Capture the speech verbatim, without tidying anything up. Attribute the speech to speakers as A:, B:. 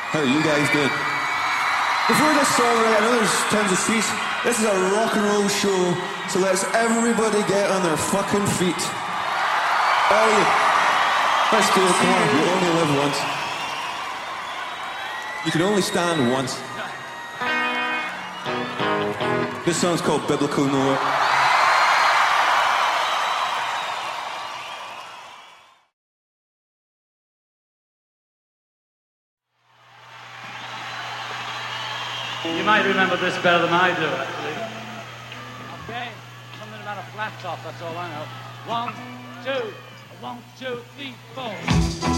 A: How are you guys doing? Before this song, right, I know there's tons of seats. This is a rock and roll show, so let's everybody get on their fucking feet. All you. Let's do it, come on. You only live once. You can only stand once. This song's called Biblical Noah.
B: You might remember this better than I do, actually. Okay, something about a flat top, that's all I know. One, two, one, two, three, four.